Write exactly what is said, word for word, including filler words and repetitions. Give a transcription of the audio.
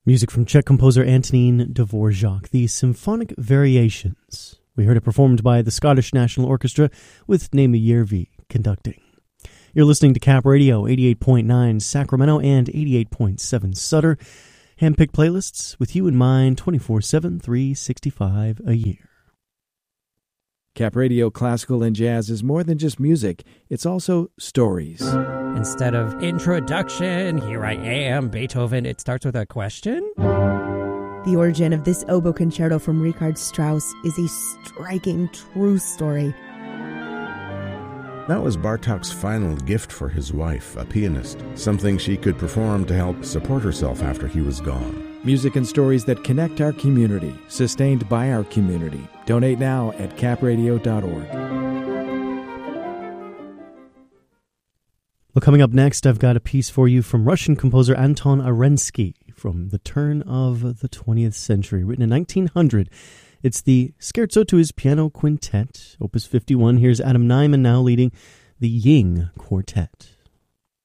Music from Czech composer Antonín Dvořák, the Symphonic Variations. We heard it performed by the Scottish National Orchestra with Naima Järvi conducting. You're listening to Cap Radio, eighty-eight point nine Sacramento and eighty-eight point seven Sutter. Handpicked playlists with you in mind twenty-four seven, three sixty-five a year. Cap Radio Classical and Jazz is more than just music. It's also stories. Instead of introduction, here I am, Beethoven, it starts with a question. The origin of this oboe concerto from Richard Strauss is a striking true story. That was Bartók's final gift for his wife, a pianist, something she could perform to help support herself after he was gone. Music and stories that connect our community, sustained by our community. Donate now at cap radio dot org. Well, coming up next, I've got a piece for you from Russian composer Anton Arensky from the turn of the twentieth century, written in nineteen hundred. It's the Scherzo to his Piano Quintet, Opus fifty-one. Here's Adam Nyman now leading the Ying Quartet.